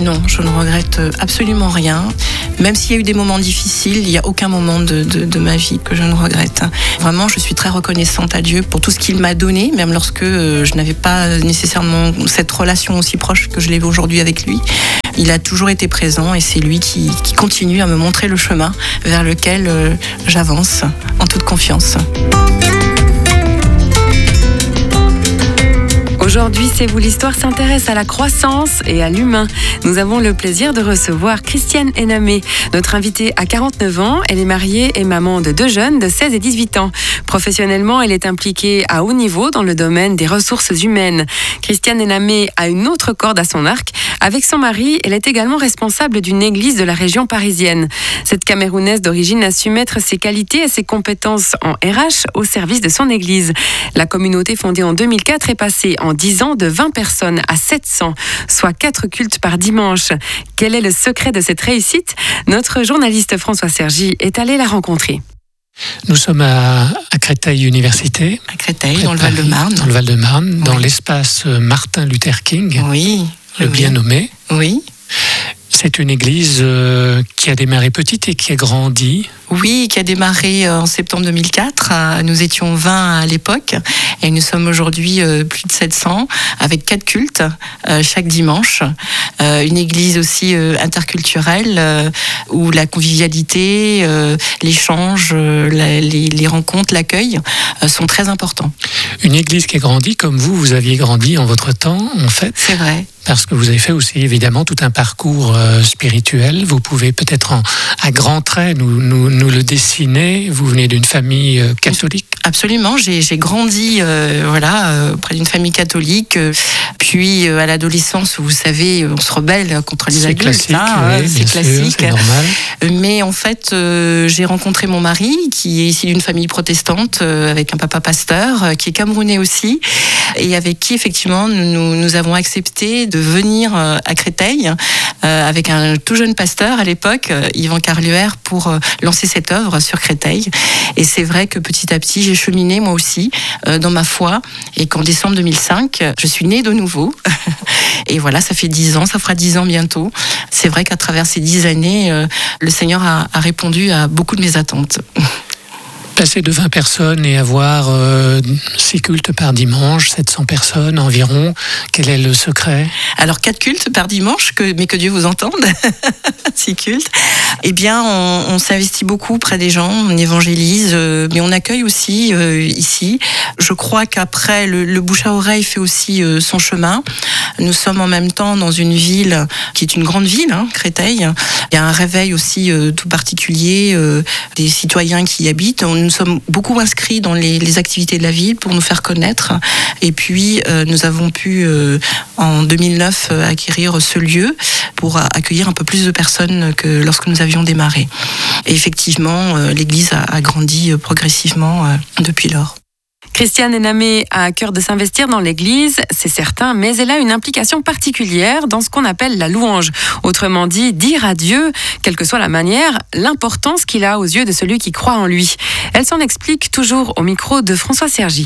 Non, je ne regrette absolument rien. Même s'il y a eu des moments difficiles, il n'y a aucun moment de ma vie que je ne regrette. Vraiment, je suis très reconnaissante à Dieu pour tout ce qu'il m'a donné, même lorsque je n'avais pas nécessairement cette relation aussi proche que je l'ai aujourd'hui avec lui. Il a toujours été présent et c'est lui qui continue à me montrer le chemin vers lequel j'avance en toute confiance. Aujourd'hui, C'est vous l'histoire s'intéresse à la croissance et à l'humain. Nous avons le plaisir de recevoir Christiane Enamé. Notre invitée a 49 ans, elle est mariée et maman de 2 jeunes de 16 et 18 ans. Professionnellement, elle est impliquée à haut niveau dans le domaine des ressources humaines. Christiane Enamé a une autre corde à son arc. Avec son mari, elle est également responsable d'une église de la région parisienne. Cette Camerounaise d'origine a su mettre ses qualités et ses compétences en RH au service de son église. La communauté fondée en 2004 est passée en 10 ans de 20 personnes à 700, soit 4 cultes par dimanche. Quel est le secret de cette réussite ? Notre journaliste François Sergi est allé la rencontrer. Nous sommes à Créteil Université. À Créteil, dans le Val-de-Marne. Dans le Val-de-Marne, oui. Dans l'espace Martin Luther King. Oui. Le bien nommé. Oui. C'est une église qui a démarré petite et qui a grandi. Oui, qui a démarré en septembre 2004. Nous étions 20 à l'époque et nous sommes aujourd'hui plus de 700 avec 4 cultes chaque dimanche. Une église aussi interculturelle où la convivialité, l'échange, les rencontres, l'accueil sont très importants. Une église qui a grandi comme vous aviez grandi en votre temps, en fait. C'est vrai. Parce que vous avez fait aussi évidemment tout un parcours spirituel. Vous pouvez peut-être à grands traits nous le dessiner. Vous venez d'une famille catholique. Absolument, j'ai grandi auprès d'une famille catholique. Puis à l'adolescence, vous savez, on se rebelle contre les adultes. Classique, oui, c'est classique. C'est normal. Mais en fait, j'ai rencontré mon mari, qui est issu d'une famille protestante, avec un papa pasteur, qui est camerounais aussi, et avec qui effectivement nous avons accepté de venir à Créteil avec un tout jeune pasteur à l'époque, Yvan Carluer, pour lancer cette œuvre sur Créteil. Et c'est vrai que petit à petit, j'ai cheminé moi aussi dans ma foi, et qu'en décembre 2005, je suis née de nouveau. Et voilà, ça fait 10 ans, ça fera 10 ans bientôt. C'est vrai qu'à travers ces 10 années, le Seigneur a répondu à beaucoup de mes attentes. Passer de 20 personnes et avoir 6 cultes par dimanche, 700 personnes environ, quel est le secret ? Alors 4 cultes par dimanche, mais que Dieu vous entende, 6 cultes. Eh bien, on s'investit beaucoup près des gens, on évangélise, mais on accueille aussi ici. Je crois qu'après, le bouche à oreille fait aussi son chemin. Nous sommes en même temps dans une ville qui est une grande ville, Créteil. Il y a un réveil aussi tout particulier des citoyens qui y habitent. Nous sommes beaucoup inscrits dans les activités de la ville pour nous faire connaître. Et puis, nous avons pu, en 2009, acquérir ce lieu pour accueillir un peu plus de personnes que lorsque nous avions démarré. Et effectivement, l'église a grandi progressivement depuis lors. Christiane Enamé a à cœur de s'investir dans l'église, c'est certain, mais elle a une implication particulière dans ce qu'on appelle la louange. Autrement dit, dire à Dieu, quelle que soit la manière, l'importance qu'il a aux yeux de celui qui croit en lui. Elle s'en explique toujours au micro de François Sergi.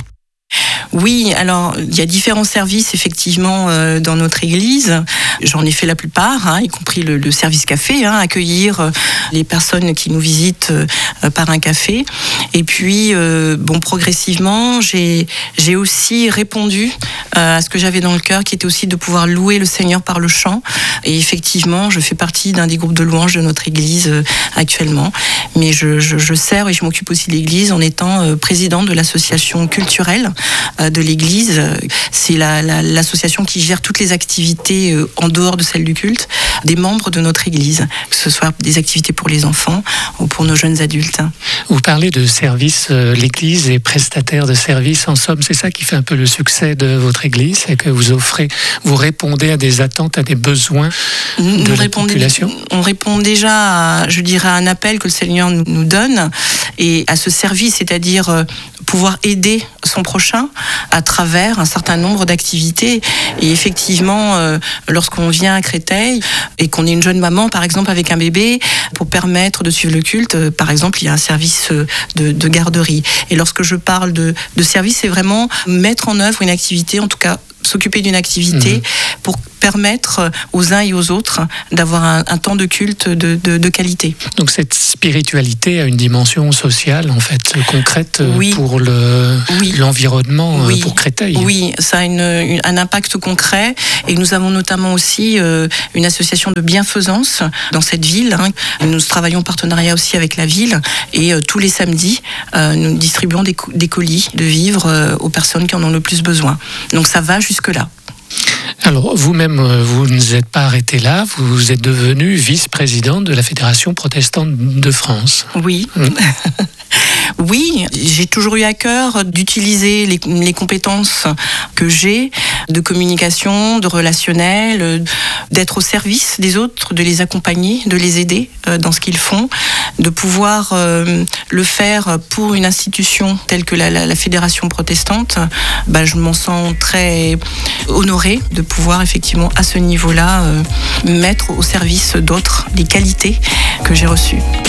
Oui, alors il y a différents services effectivement dans notre église. J'en ai fait la plupart, y compris le service café, accueillir les personnes qui nous visitent par un café. Et puis, progressivement, j'ai aussi répondu à ce que j'avais dans le cœur, qui était aussi de pouvoir louer le Seigneur par le chant. Et effectivement, je fais partie d'un des groupes de louanges de notre église actuellement. Mais je sers et je m'occupe aussi de l'église en étant présidente de l'association culturelle de l'église. C'est l'association qui gère toutes les activités en dehors de celle du culte des membres de notre église, que ce soit des activités pour les enfants ou pour nos jeunes adultes. Vous parlez de service, l'église est prestataire de services, en somme, c'est ça qui fait un peu le succès de votre église, c'est que vous répondez à des attentes, à des besoins de la population. On répond déjà à un appel que le Seigneur nous donne, et à ce service, c'est-à-dire pouvoir aider son prochain à travers un certain nombre d'activités. Et effectivement, lorsqu'on vient à Créteil et qu'on est une jeune maman, par exemple, avec un bébé, pour permettre de suivre le culte, par exemple, il y a un service de garderie. Et lorsque je parle de service, c'est vraiment mettre en œuvre une activité, en tout cas s'occuper d'une activité pour permettre aux uns et aux autres d'avoir un temps de culte de qualité. Donc cette spiritualité a une dimension sociale, en fait, concrète pour l'environnement, pour Créteil. Oui, ça a un impact concret, et nous avons notamment aussi une association de bienfaisance dans cette ville. Nous travaillons en partenariat aussi avec la ville, et tous les samedis, nous distribuons des colis de vivres aux personnes qui en ont le plus besoin. Donc ça va jusque-là. Alors, vous-même, vous ne vous êtes pas arrêté là, vous êtes devenue vice-présidente de la Fédération protestante de France. Oui. Oui, j'ai toujours eu à cœur d'utiliser les compétences que j'ai de communication, de relationnel, d'être au service des autres, de les accompagner, de les aider dans ce qu'ils font, de pouvoir le faire pour une institution telle que la Fédération protestante. Je m'en sens très honorée de pouvoir effectivement à ce niveau-là mettre au service d'autres les qualités que j'ai reçues.